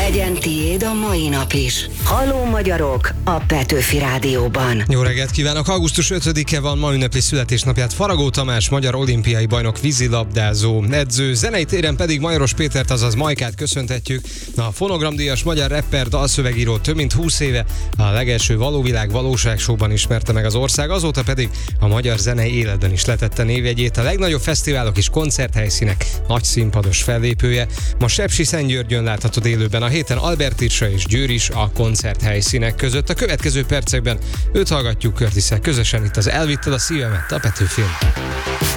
Legyen tiéd a mai nap is. Halló magyarok a Petőfi Rádióban. Jó reggelt kívánok! Augusztus 5-e van, ma ünnepli születésnapját Faragó Tamás, magyar olimpiai bajnok, vízilabdázó edző. Zenei téren pedig Majoros Pétert, azaz Majkát köszöntetjük. A fonogramdíjas magyar rapper, dalszövegíró több mint 20 éve a legelső Valóvilág valóságshow-ban ismerte meg az ország, azóta pedig a magyar zenei életben is letette névjegyét, a legnagyobb fesztiválok és koncerthelyszínek nagy színpados fellépője. Ma Sepsiszentgyörgyön láthatod élőben, a héten Albertirsa és Győr is a koncerthelyszínek között. A következő percekben őt hallgatjuk Curtis-szel közösen itt az Elvitted a szívemet, a Petőfin.